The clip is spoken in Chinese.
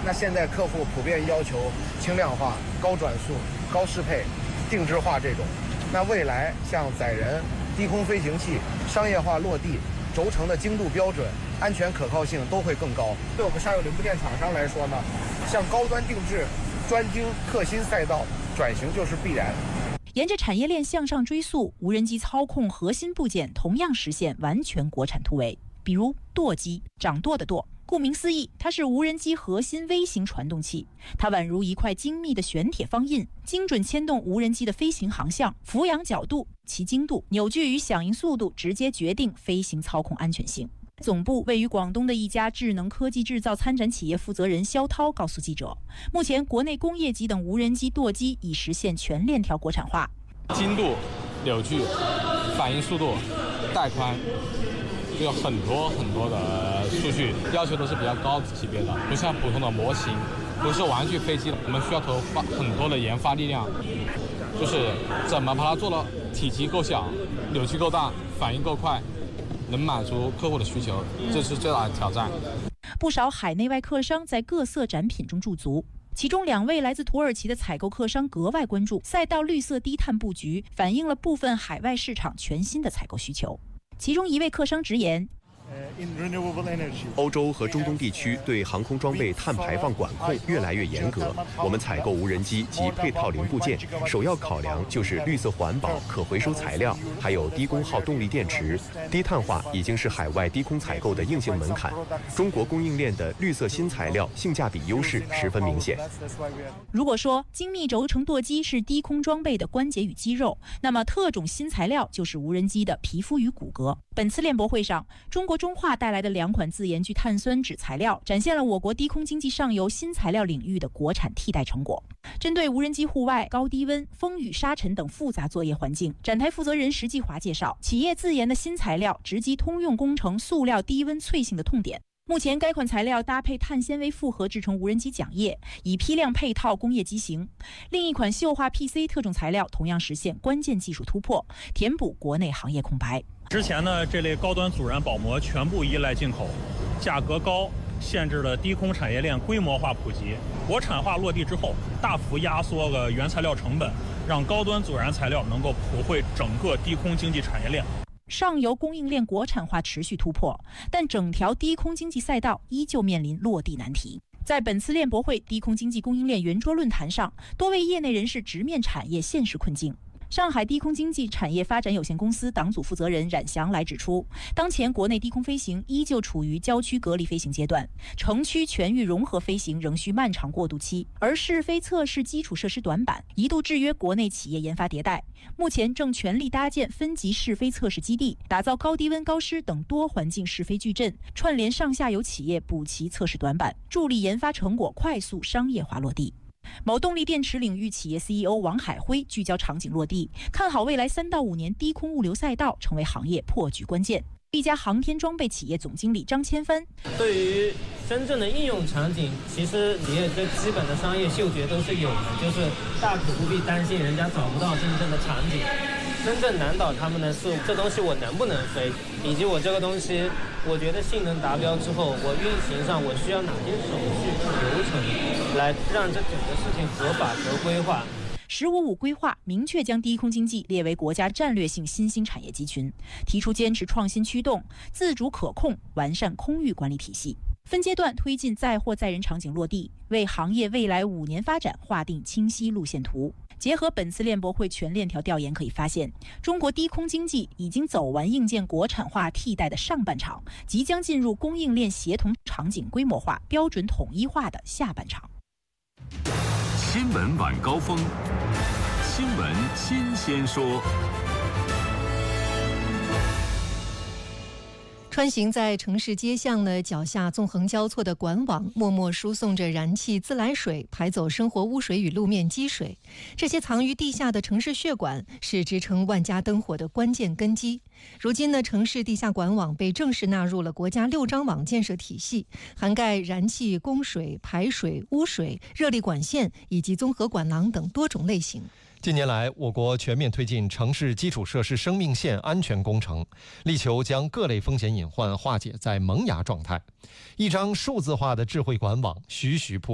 那现在客户普遍要求轻量化、高转速、高适配、定制化这种。那未来像载人、低空飞行器、商业化落地、轴承的精度标准、安全可靠性都会更高。对我们上游零部件厂商来说呢，像高端定制、专精特新赛道转型就是必然。 沿着产业链向上追溯，无人机操控核心部件同样实现完全国产突围。比如舵机，掌舵的舵，顾名思义，它是无人机核心微型传动器。它宛如一块精密的旋铁方印，精准牵动无人机的飞行航向、俯仰角度、其精度、扭矩与响应速度，直接决定飞行操控安全性。总部位于广东的一家智能科技制造参展企业负责人肖涛告诉记者，目前国内工业级等无人机舵机已实现全链条国产化。 精度、扭矩、反应速度、带宽，有很多的数据要求都是比较高级别的，不像普通的模型，不是玩具飞机，我们需要投放很多的研发力量，就是怎么把它做到体积够小、扭矩够大、反应够快，能满足客户的需求，这是最大的挑战。 不少海内外客商在各色展品中驻足，其中2位来自土耳其的采购客商格外关注赛道绿色低碳布局，反映了部分海外市场全新的采购需求。其中一位客商直言， 欧洲和中东地区对航空装备碳排放管控越来越严格，我们采购无人机及配套零部件，首要考量就是绿色环保、可回收材料，还有低功耗动力电池。低碳化已经是海外低空采购的硬性门槛，中国供应链的绿色新材料性价比优势十分明显。 如果说精密轴承舵机是低空装备的关节与肌肉，那么特种新材料就是无人机的皮肤与骨骼。本次链博会上，中国中化带来的2款自研聚碳酸酯材料，展现了我国低空经济上游新材料领域的国产替代成果。针对无人机户外高低温、风雨沙尘等复杂作业环境，展台负责人石继华介绍，企业自研的新材料直击通用工程塑料低温脆性的痛点。目前该款材料搭配碳纤维复合制成无人机桨叶，以批量配套工业机型。另一款溴化 PC 特种材料同样实现关键技术突破，填补国内行业空白。 之前呢，这类高端阻燃保膜全部依赖进口，价格高，限制了低空产业链规模化普及。国产化落地之后，大幅压缩了原材料成本，让高端阻燃材料能够普惠整个低空经济产业链。 上游供应链国产化持续突破，但整条低空经济赛道依旧面临落地难题。在本次链博会低空经济供应链圆桌论坛上，多位业内人士直面产业现实困境。上海低空经济产业发展有限公司党组负责人冉祥来指出，当前国内低空飞行依旧处于郊区隔离飞行阶段，城区全域融合飞行仍需漫长过渡期，而试飞测试基础设施短板一度制约国内企业研发迭代。目前正全力搭建分级试飞测试基地，打造高低温高湿等多环境试飞矩阵，串联上下游企业补齐测试短板，助力研发成果快速商业化落地。某动力电池领域企业 CEO 王海辉聚焦场景落地，看好未来3到5年低空物流赛道成为行业破局关键。一家航天装备企业总经理张千帆， 对于真正的应用场景，其实企业最基本的商业嗅觉都是有的，就是大可不必担心人家找不到真正的场景。真正难倒他们的是这东西我能不能飞，以及我这个东西我觉得性能达标之后，我运行上我需要哪些手续流程来让这整个事情合法合规化。 “15+5”规划明确将低空经济列为国家战略性新兴产业集群，提出坚持创新驱动、自主可控，完善空域管理体系，分阶段推进载货载人场景落地，为行业未来5年发展划定清晰路线图。结合本次链博会全链条调研可以发现，中国低空经济已经走完硬件国产化替代的上半场，即将进入供应链协同场景规模化、标准统一化的下半场。 新闻晚高峰，新闻新鲜说。 穿行在城市街巷呢，脚下纵横交错的管网，默默输送着燃气自来水，排走生活污水与路面积水。这些藏于地下的城市血管，是支撑万家灯火的关键根基。如今呢，城市地下管网被正式纳入了国家6张网建设体系，涵盖燃气、供水、排水、污水、热力管线以及综合管廊等多种类型。 近年来，我国全面推进城市基础设施生命线安全工程，力求将各类风险隐患化解在萌芽状态。一张数字化的智慧管网徐徐铺